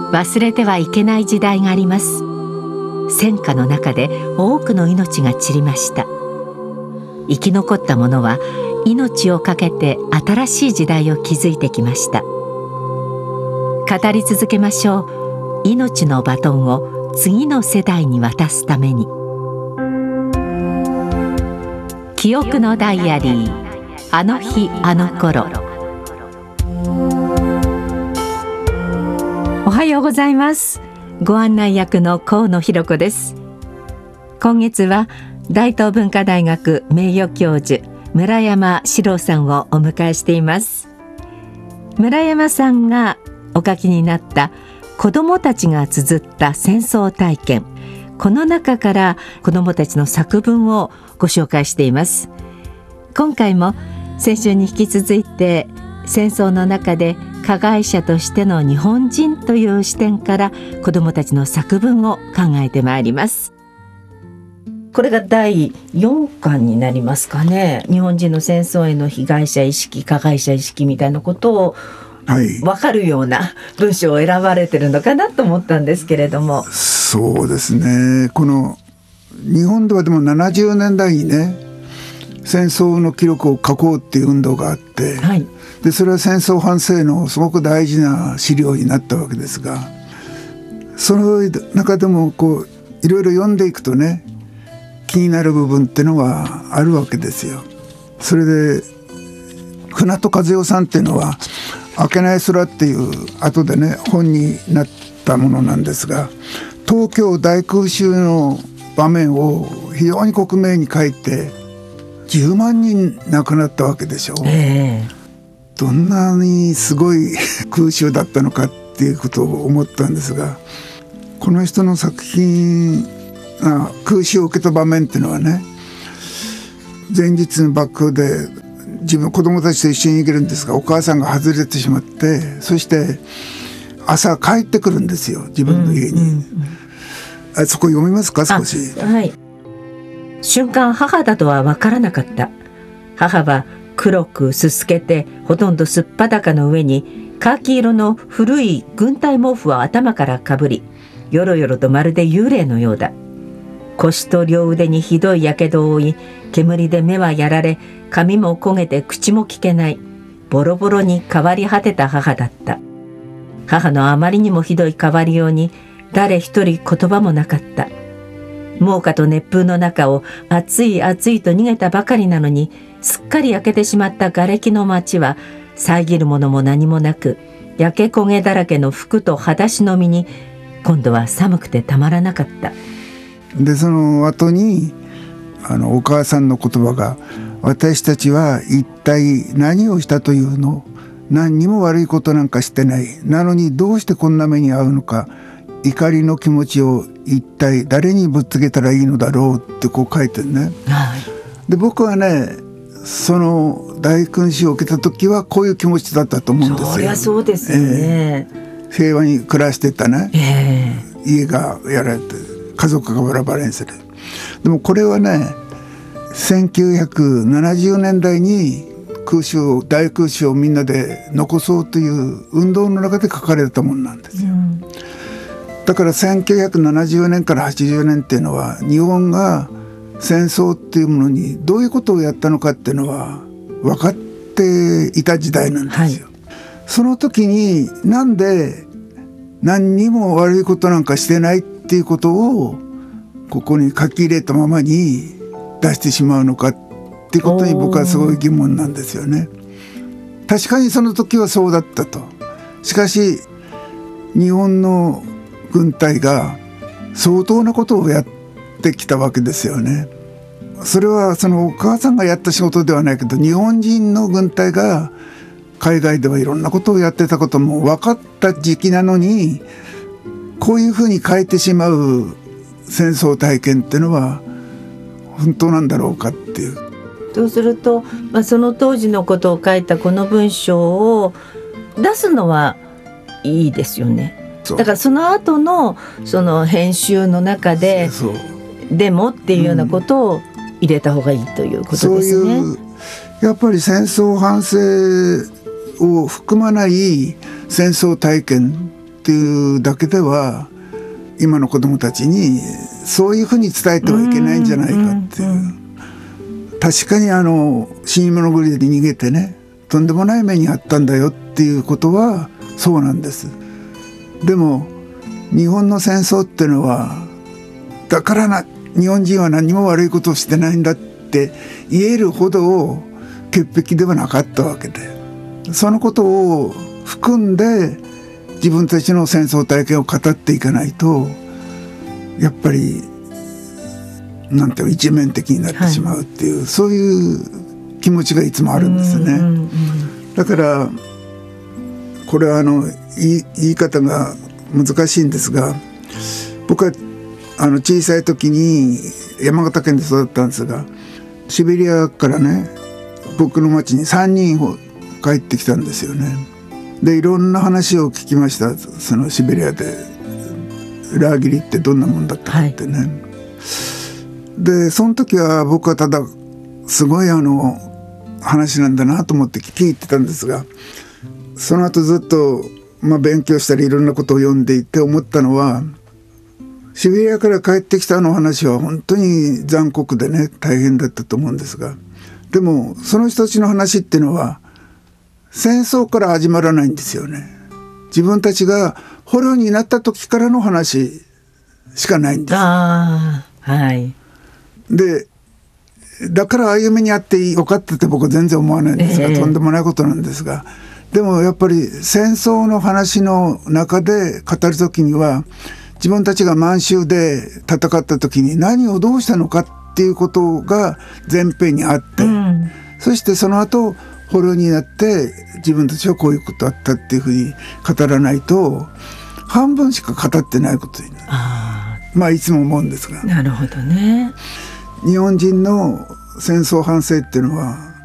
忘れてはいけない時代があります。戦火の中で多くの命が散りました。生き残った者は命を懸けて新しい時代を築いてきました。語り続けましょう。命のバトンを次の世代に渡すために。記憶のダイアリー、あの日あの頃。おはようございます。ご案内役の河野弘子です。今月は大東文化大学名誉教授村山史郎さんをお迎えしています。村山さんがお書きになった子どもたちが綴った戦争体験、この中から子どもたちの作文をご紹介しています。今回も先週に引き続いて戦争の中で加害者としての日本人という視点から子どもたちの作文を考えてまいります。これが第4巻になりますかね。日本人の戦争への被害者意識、加害者意識みたいなことを分かるような文章を選ばれてるのかなと思ったんですけれども。 そうですね。この日本ではでも70年代にね、戦争の記録を書こうっていう運動があって、はい、でそれは戦争反省のすごく大事な資料になったわけですが、その中でもいろいろ読んでいくとね、気になる部分っていうのがあるわけですよ。それで船戸和代さんっていうのは明けない空っていう後でね本になったものなんですが、東京大空襲の場面を非常に克明に書いて10万人亡くなったわけでしょう、どんなにすごい空襲だったのかっていうことを思ったんですが、この人の作品が空襲を受けた場面っていうのはね、前日の爆風で自分子供たちと一緒に逃げるんですが、お母さんが外れてしまって、そして朝帰ってくるんですよ、自分の家に、そこ読みますか少し。 はい。瞬間母だとは分からなかった。母は黒くすすけてほとんどすっぱだかの上にカーキ色の古い軍隊毛布を頭からかぶり、よろよろとまるで幽霊のようだ。腰と両腕にひどいやけどを負い、煙で目はやられ、髪も焦げて口も聞けない、ボロボロに変わり果てた母だった。母のあまりにもひどい変わりように誰一人言葉もなかった。猛火と熱風の中を暑い暑いと逃げたばかりなのに、すっかり焼けてしまった瓦礫の町は遮るものも何もなく、焼け焦げだらけの服と裸足の身に今度は寒くてたまらなかった。 でその後にお母さんの言葉が、私たちは一体何をしたというの、何にも悪いことなんかしてない、なのにどうしてこんな目に遭うのか、怒りの気持ちを一体誰にぶつけたらいいのだろうって書いてるね、で僕はね、その大空襲を受けた時はこういう気持ちだったと思うんですよ。 そりゃそうですよね、 平和に暮らしてたね、家がやられて家族がバラバラにする。でもこれはね、1970年代に大空襲をみんなで残そうという運動の中で書かれたものなんですよ、だから1970年から80年っていうのは、日本が戦争っていうものにどういうことをやったのかっていうのは分かっていた時代なんですよ、その時になんで何にも悪いことなんかしてないっていうことをここに書き入れたままに出してしまうのかっていうことに僕はすごい疑問なんですよね。確かにその時はそうだったと。しかし日本の軍隊が相当なことをやってきたわけですよね。それはそのお母さんがやった仕事ではないけど、日本人の軍隊が海外ではいろんなことをやってたことも分かった時期なのに、こういうふうに変えてしまう戦争体験っていうのは本当なんだろうかっていう。 そうすると、その当時のことを書いたこの文章を出すのはいいですよね。だからその後のその編集の中ででもっていうようなことを入れた方がいいということですね。 そういうやっぱり戦争反省を含まない戦争体験っっていうだけでは今の子どもたちにそういうふうに伝えてはいけないんじゃないかっていう、確かに死に物狂いで逃げてね、とんでもない目にあったんだよっていうことはそうなんです。でも日本の戦争っていうのはだから日本人は何も悪いことをしてないんだって言えるほど潔癖ではなかったわけで、そのことを含んで自分たちの戦争体験を語っていかないとやっぱりなんていう一面的になってしまうっていう、そういう気持ちがいつもあるんですね。だからこれは言い方が難しいんですが、僕は小さい時に山形県で育ったんですが、シベリアからね僕の町に3人帰ってきたんですよね。でいろんな話を聞きました。そのシベリアでラーギリってどんなもんだったかってね、でその時は僕はただすごい話なんだなと思って聞いてたんですが、その後ずっと、勉強したりいろんなことを読んでいて思ったのは、シベリアから帰ってきた話は本当に残酷でね大変だったと思うんですが、でもその人たちの話っていうのは戦争から始まらないんですよね。自分たちが捕虜になった時からの話しかないんです。でだから歩みにあってよかったって僕は全然思わないんですが、とんでもないことなんですが、でもやっぱり戦争の話の中で語る時には自分たちが満州で戦った時に何をどうしたのかっていうことが前編にあって、そしてその後捕虜になって自分たちはこういうことあったっていうふうに語らないと半分しか語ってないことになる。いつも思うんですが。 なるほどね。 日本人の戦争反省っていうのは